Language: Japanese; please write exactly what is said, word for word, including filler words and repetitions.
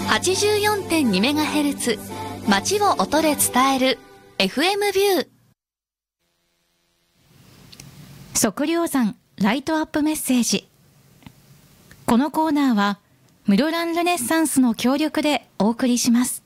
はちじゅうよんてんにメガヘルツ 街を音で伝える エフエム ビュー。 測量山ライトアップメッセージ。このコーナーは室蘭ルネッサンスの協力でお送りします。